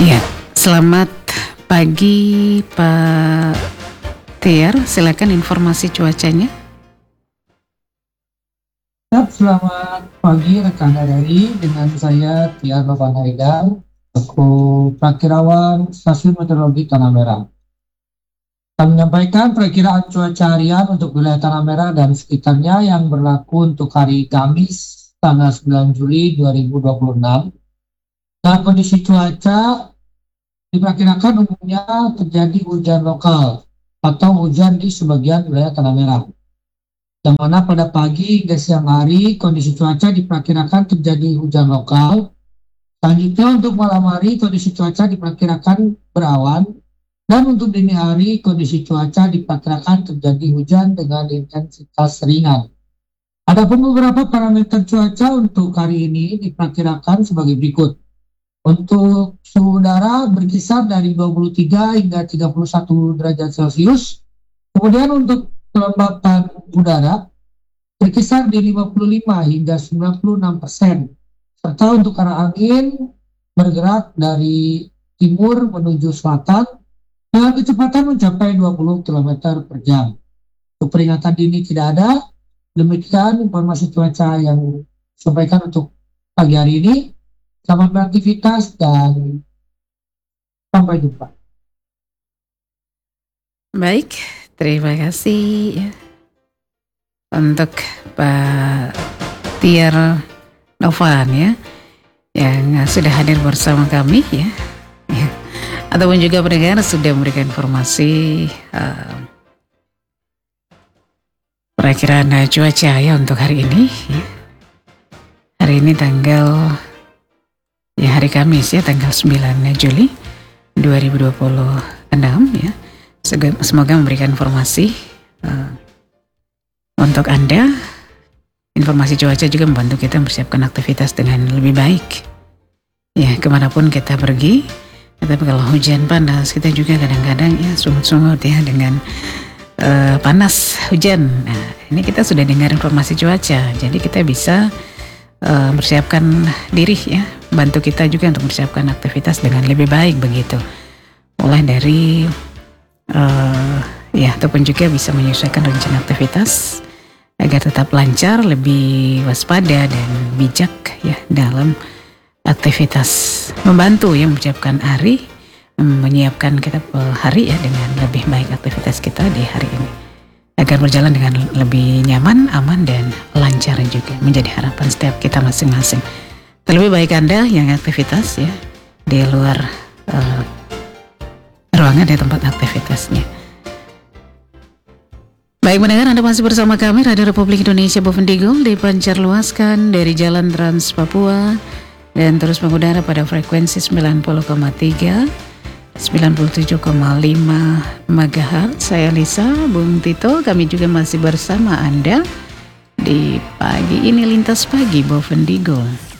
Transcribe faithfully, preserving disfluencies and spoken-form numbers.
Ya, selamat pagi Pak Tiar, silakan informasi cuacanya. Selamat pagi rekan R R I, dengan saya Tiar Novan Haidar, selaku Prakirawan Stasiun Meteorologi Tanah Merah. Kami menyampaikan perakiraan cuaca harian untuk wilayah Tanah Merah dan sekitarnya yang berlaku untuk hari Kamis tanggal sembilan Juli dua ribu dua puluh enam. Dan kondisi cuaca diperkirakan umumnya terjadi hujan lokal atau hujan di sebagian wilayah Tanah Merah. Yang mana pada pagi hingga siang hari kondisi cuaca diperkirakan terjadi hujan lokal. Selanjutnya untuk malam hari kondisi cuaca diperkirakan berawan, dan untuk dini hari kondisi cuaca diperkirakan terjadi hujan dengan intensitas ringan. Adapun beberapa parameter cuaca untuk hari ini diperkirakan sebagai berikut. Untuk suhu udara berkisar dari dua puluh tiga hingga tiga puluh satu derajat Celcius. Kemudian untuk kelembapan udara berkisar di lima puluh lima hingga sembilan puluh enam persen. Serta untuk arah angin bergerak dari timur menuju selatan dengan kecepatan mencapai dua puluh kilometer per jam. Untuk peringatan dini tidak ada. Demikian informasi cuaca yang disampaikan untuk pagi hari ini. Selamat beraktivitas dan sampai jumpa. Baik, terima kasih ya untuk Pak Tiar Novan ya, yang sudah hadir bersama kami ya, ya. Ataupun juga pendengar sudah memberikan informasi uh, perakiraan cuaca ya untuk hari ini ya. Hari ini tanggal ya hari Kamis ya, tanggal sembilan Juli dua ribu dua puluh enam ya. Semoga memberikan informasi uh, untuk Anda. Informasi cuaca juga membantu kita mempersiapkan aktivitas dengan lebih baik ya, kemanapun kita pergi. Tapi kalau hujan panas, kita juga kadang-kadang ya sungut-sungut ya dengan uh, panas hujan. Nah, ini kita sudah dengar informasi cuaca, jadi kita bisa uh, mempersiapkan diri ya, bantu kita juga untuk mempersiapkan aktivitas dengan lebih baik begitu. Mulai dari uh, ya ataupun juga bisa menyesuaikan rencana aktivitas agar tetap lancar, lebih waspada dan bijak ya dalam aktivitas, membantu ya mempersiapkan hari, menyiapkan kita hari ya dengan lebih baik aktivitas kita di hari ini agar berjalan dengan lebih nyaman, aman dan lancar juga, menjadi harapan setiap kita masing-masing. Terlebih baik Anda yang aktivitas ya di luar uh, ruangan di tempat aktivitasnya. Baik mendengar, Anda masih bersama kami Radio Republik Indonesia Bovendigul, dipancar luaskan dari Jalan Trans Papua dan terus mengudara pada frekuensi sembilan puluh koma tiga, sembilan puluh tujuh koma lima megahertz. Saya Lisa, Bung Tito, kami juga masih bersama Anda di pagi ini, Lintas Pagi Bovendigul.